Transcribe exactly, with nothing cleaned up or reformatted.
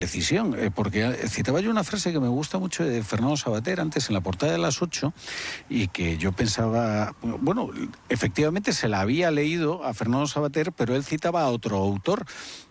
decisión, eh, porque citaba yo una frase que me gusta mucho de Fernando Savater antes en la portada de Las Ocho, y que yo pensaba, bueno, efectivamente se la había leído a Fernando Savater, pero él citaba a otro autor,